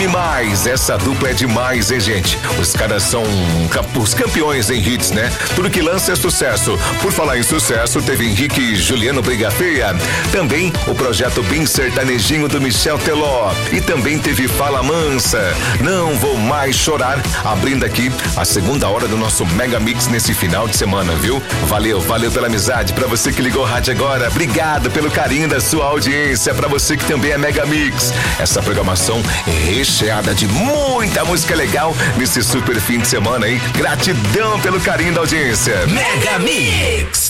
Mais. Essa dupla é demais, hein, gente? Os caras são os campeões em hits, né? Tudo que lança é sucesso. Por falar em sucesso, teve Henrique e Juliano Briga Feia. Também o projeto Bem Sertanejinho do Michel Teló. E também teve Fala Mansa. Não Vou Mais Chorar. Abrindo aqui a segunda hora do nosso Mega Mix nesse final de semana, viu? Valeu pela amizade. Pra você que ligou o rádio agora, obrigado pelo carinho da sua audiência. Pra você que também é Mega Mix. Essa programação é recheada de muita música legal nesse super fim de semana, hein? Gratidão pelo carinho da audiência. Mega Mix.